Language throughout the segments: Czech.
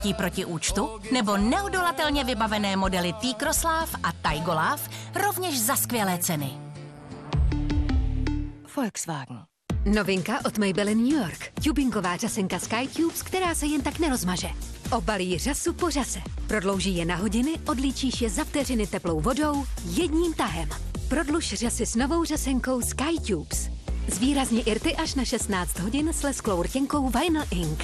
proti účtu nebo neodolatelně vybavené modely T-Crosslav a Taigolav rovněž za skvělé ceny. Volkswagen. Novinka od Maybelline New York. Tubinková řasenka Skytubes, která se jen tak nerozmaže. Obalí řasu po řase. Prodlouží je na hodiny, odlíčíš je za vteřiny teplou vodou jedním tahem. Prodluž řasy s novou řasenkou Skytubes. Zvýrazně irty až na 16 hodin s lesklou rtěnkou Vinyl Ink.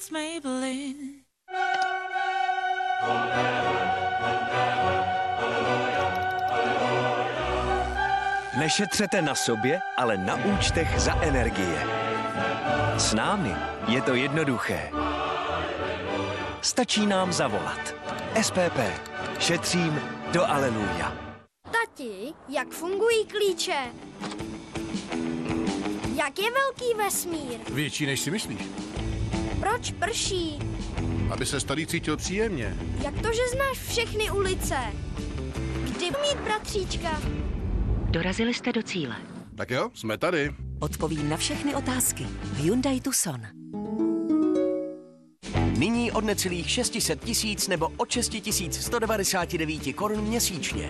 Nešetřete na sobě, ale na účtech za energie. S námi je to jednoduché. Stačí nám zavolat. SPP. Šetřím do aleluja. Tati, jak fungují klíče? Jak je velký vesmír? Větší, než si myslíš. Proč prší? Aby se tady cítil příjemně. Jak to, že znáš všechny ulice? Kdy mít bratříčka? Dorazili jste do cíle. Tak jo, jsme tady. Odpovím na všechny otázky. Hyundai Tucson. Nyní od necelých 600 tisíc nebo od 6199 korun měsíčně.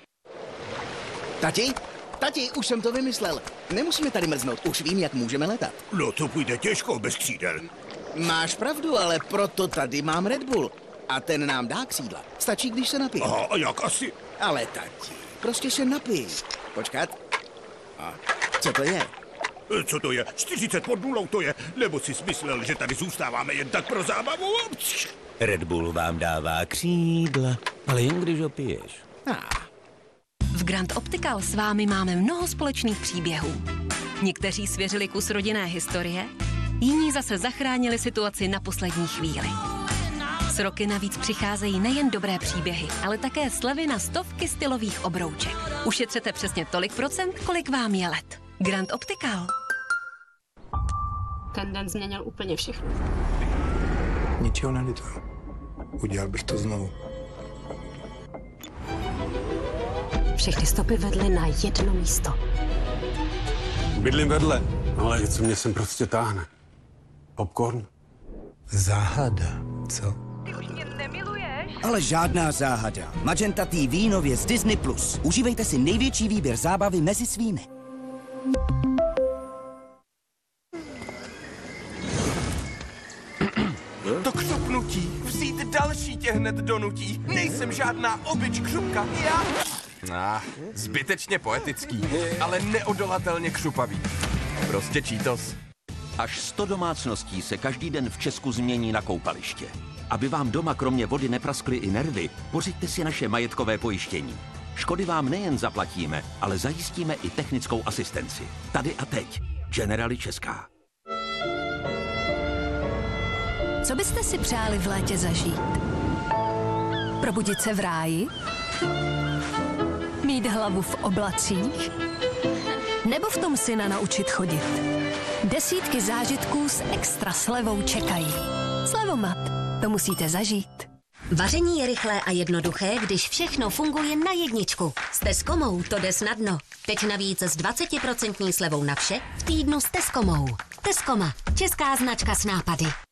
Tati, už jsem to vymyslel. Nemusíme tady mrznout, už vím, jak můžeme letat. No to půjde těžko bez křídel. Máš pravdu, ale proto tady mám Red Bull. A ten nám dá křídla. Stačí, když se napijeme. Aha, a jak asi? Ale tati, prostě se napij. Počkat. A co to je? Co to je? 40 pod nulou to je? Nebo jsi myslel, že tady zůstáváme jen tak pro zábavu? Red Bull vám dává křídla, ale jen když ho piješ. V Grand Optical s vámi máme mnoho společných příběhů. Někteří svěřili kus rodinné historie, jiní zase zachránili situaci na poslední chvíli. S roky navíc přicházejí nejen dobré příběhy, ale také slevy na stovky stylových obrouček. Ušetřete přesně tolik procent, kolik vám je let. Grand Optical. Ten den změnil úplně všechno. Ničeho nelituju. Udělal bych to znovu. Všechny stopy vedly na jedno místo. Bydlím vedle, ale co mě sem prostě táhne? Popcorn? Záhada, co? Ty už mě nemiluješ? Ale žádná záhada. Magenta TV nově z Disney+. Užívejte si největší výběr zábavy mezi svými. To křupnutí, vzít další tě hned donutí. Nejsem žádná obyč křupka, já... zbytečně poetický, ale neodolatelně křupavý. Prostě Cheetos. Až 100 domácností se každý den v Česku změní na koupaliště. Aby vám doma kromě vody nepraskly i nervy, pořiďte si naše majetkové pojištění. Škody vám nejen zaplatíme, ale zajistíme i technickou asistenci. Tady a teď. Generali Česká. Co byste si přáli v létě zažít? Probudit se v ráji? Mít hlavu v oblacích? Nebo v tom syna naučit chodit? Desítky zážitků s extra slevou čekají. Slevomat, to musíte zažít. Vaření je rychlé a jednoduché, když všechno funguje na jedničku. S Tescomou to jde snadno. Teď navíc s 20% slevou na vše v týdnu s Tescomou. Tescoma, česká značka s nápady.